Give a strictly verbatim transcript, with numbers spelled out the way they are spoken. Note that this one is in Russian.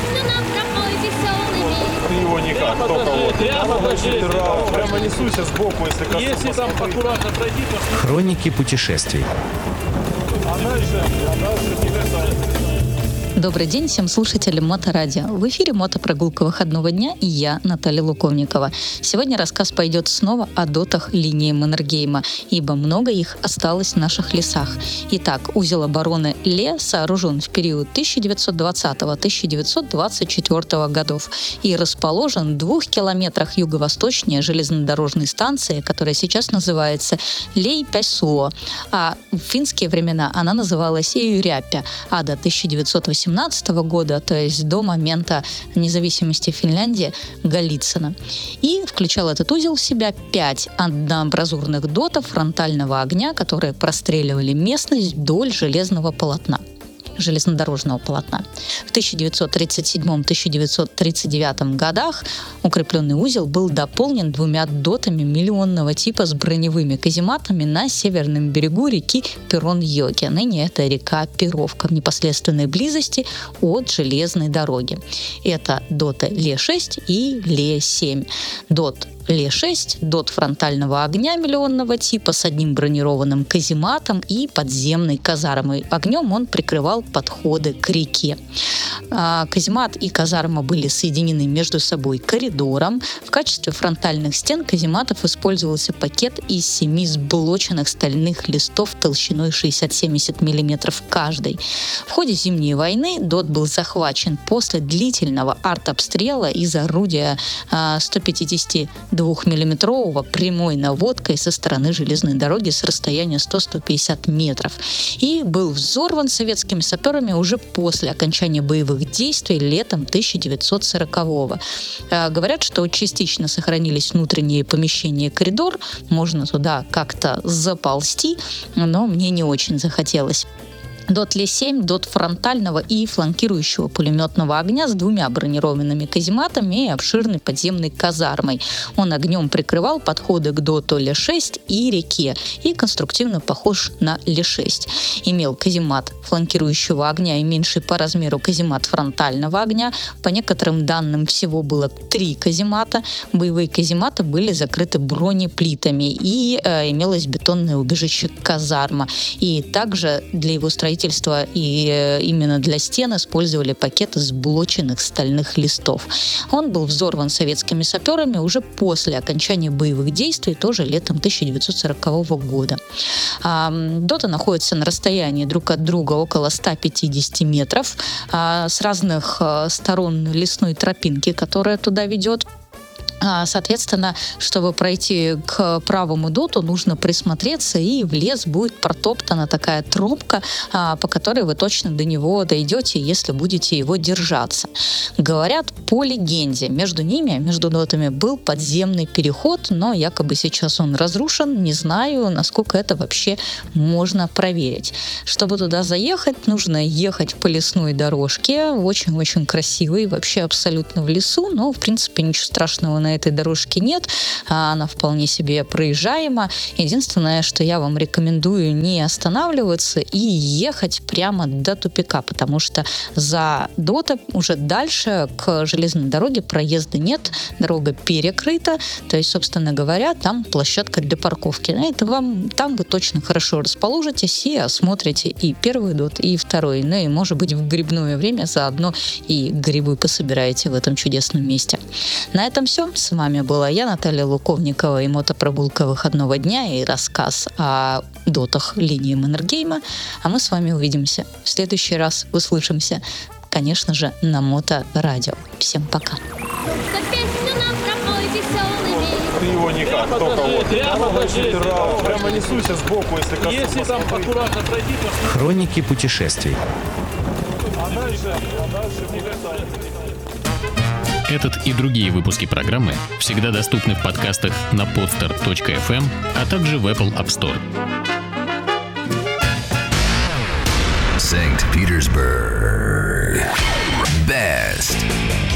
песню нам такой веселый мир. Ты его никак, только вот. Прямо, прямо несуйся сбоку, если коснусь. Если там аккуратно пройди, то... Хроники путешествий. А дальше, а дальше не это. Добрый день всем слушателям Моторадио. В эфире мотопрогулка выходного дня и я, Наталья Луковникова. Сегодня рассказ пойдет снова о дотах линии Маннергейма, ибо много их осталось в наших лесах. Итак, узел обороны Ле сооружен в период тысяча девятьсот двадцатого — тысяча девятьсот двадцать четвёртого годов и расположен в двух километрах юго-восточнее железнодорожной станции, которая сейчас называется Лейпясуо, а в финские времена она называлась Июряпя, а до тысяча девятьсот восемнадцатого года, то есть до момента независимости Финляндии, Голицына. И включал этот узел в себя пять одноамбразурных дотов фронтального огня, которые простреливали местность вдоль железного полотна. железнодорожного полотна. В тысяча девятьсот тридцать седьмом — тысяча девятьсот тридцать девятом годах укрепленный узел был дополнен двумя дотами миллионного типа с броневыми казематами на северном берегу реки Перон-Йоки. Ныне это река Перовка в непосредственной близости от железной дороги. Это доты Ле шесть и Ле семь. Дот Ле шесть, дот фронтального огня миллионного типа с одним бронированным казематом и подземной казармой. Огнем он прикрывал подходы к реке. Каземат и казарма были соединены между собой коридором. В качестве фронтальных стен казематов использовался пакет из семи сблоченных стальных листов толщиной шестьдесят-семьдесят миллиметров каждый. В ходе Зимней войны дот был захвачен после длительного артобстрела из орудия сто пятидесятидвухмиллиметрового прямой наводкой со стороны железной дороги с расстояния сто — сто пятьдесят метров и был взорван советскими саперами уже после окончания боевых действий летом тысяча девятьсот сорокового. Говорят, что частично сохранились внутренние помещения и коридор, можно туда как-то заползти, но мне не очень захотелось. Дот Ле семь, дот фронтального и фланкирующего пулеметного огня с двумя бронированными казематами и обширной подземной казармой. Он огнем прикрывал подходы к доту Ле шесть и реке и конструктивно похож на Ле шесть. Имел каземат фланкирующего огня и меньший по размеру каземат фронтального огня. По некоторым данным всего было три каземата. Боевые казематы были закрыты бронеплитами и э, имелось бетонное убежище казарма. И также для его строительства и именно для стен использовали пакет из блоченных стальных листов. Он был взорван советскими саперами уже после окончания боевых действий, тоже летом тысяча девятьсот сорокового года. Доты находятся на расстоянии друг от друга около ста пятидесяти метров с разных сторон лесной тропинки, которая туда ведет. Соответственно, чтобы пройти к правому доту, нужно присмотреться, и в лес будет протоптана такая тропка, по которой вы точно до него дойдете, если будете его держаться. Говорят, по легенде, между ними, между дотами, был подземный переход, но якобы сейчас он разрушен. Не знаю, насколько это вообще можно проверить. Чтобы туда заехать, нужно ехать по лесной дорожке, очень-очень красивой, вообще абсолютно в лесу, но, в принципе, ничего страшного на этой дорожке нет, она вполне себе проезжаема. Единственное, что я вам рекомендую, не останавливаться и ехать прямо до тупика, потому что за дота уже дальше к железной дороге проезда нет, дорога перекрыта, то есть, собственно говоря, там площадка для парковки. Это вам, там вы точно хорошо расположитесь и осмотрите и первый дот, и второй, ну и, может быть, в грибное время заодно и грибы пособираете в этом чудесном месте. На этом все. С вами была я, Наталья Луковникова, и мотопрогулка выходного дня, и рассказ о дотах линии Маннергейма. А мы с вами увидимся в следующий раз, услышимся, конечно же, на Моторадио. Всем пока. За песню нам такой веселый мир. Ты его никак, только вот. Прямо, прямо несуйся сбоку, если коснусь. Если там аккуратно пройди, то... Хроники путешествий. А дальше, а дальше не это. Этот и другие выпуски программы всегда доступны в подкастах на podster точка эф эм, а также в Apple App Store. Санкт Petersburg. Best.